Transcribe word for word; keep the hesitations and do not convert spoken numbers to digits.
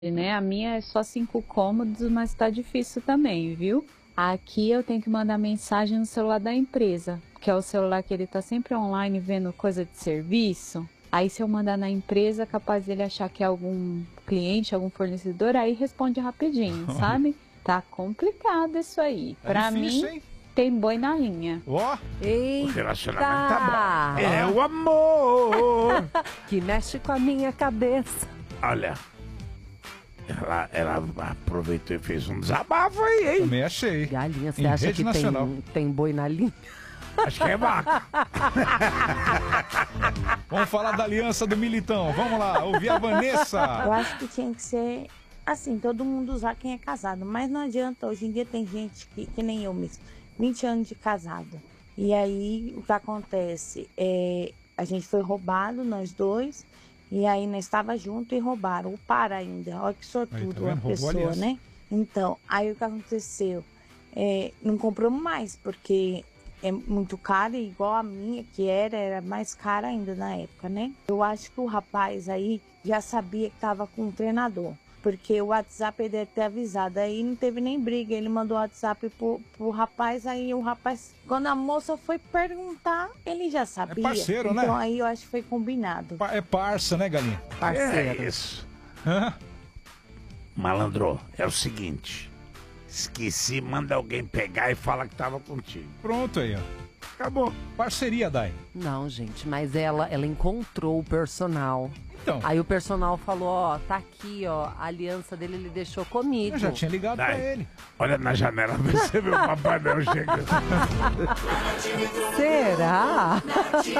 Né? A minha é só cinco cômodos, mas tá difícil também, viu? Aqui eu tenho que mandar mensagem no celular da empresa, que é o celular que ele tá sempre online vendo coisa de serviço. Aí se eu mandar na empresa, capaz dele achar que é algum cliente, algum fornecedor, aí responde rapidinho, sabe? Tá complicado isso aí. É pra difícil, mim, hein? tem boi na linha. Ó, Eita! O relacionamento tá bom. É o amor. Que mexe com a minha cabeça. Olha, ela, ela aproveitou e fez um desabafo aí, hein? também achei. Galinha, você Em acha rede que nacional. tem, tem boi na linha? Acho que é vaca. Vamos falar da aliança do Militão. Vamos lá, ouvir a Vanessa. Eu acho que tinha que ser assim, todo mundo usar quem é casado. Mas não adianta, hoje em dia tem gente que, que nem eu mesmo, vinte anos de casado. E aí o que acontece? É, a gente foi roubado, nós dois, e aí nós estava junto e roubaram. O par ainda, olha que sortudo Aí, tá vendo? a Roubou a pessoa, aliança. né? Então, aí o que aconteceu? É, não compramos mais, porque é muito caro, e igual a minha, que era, era mais cara ainda na época, né? Eu acho que o rapaz aí já sabia que tava com um treinador, porque o WhatsApp ele deve ter avisado, aí não teve nem briga, ele mandou o WhatsApp pro, pro rapaz, aí o rapaz, quando a moça foi perguntar, ele já sabia. parceiro, né? Então aí eu acho que foi combinado. Pa- É parça, né, Galinha? É Parceiro. isso. Hã? Malandro, é o seguinte. Esqueci, manda alguém pegar e fala que tava contigo. Pronto aí, ó. Acabou. Parceria, Dai. Não, gente, mas ela, ela encontrou o personal. Então, Aí o personal falou, ó, tá aqui, ó, a aliança dele ele deixou comigo. eu já tinha ligado pra Dai, ele. olha na janela, você vê o Papai Noel chegando. Será?